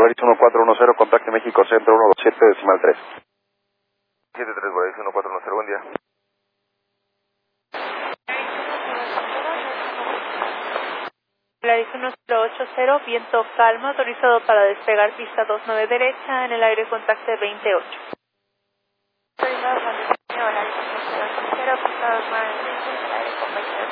Volaris 1410, contacte México Centro 127 decimal 3. 73 Volaris 1410, buen día. Volaris 1080, viento calma, autorizado para despegar pista 29 derecha, en el aire contacte 28. Autorizado para despegar Volaris 1080, pista 29 derecha, en el aire con 28.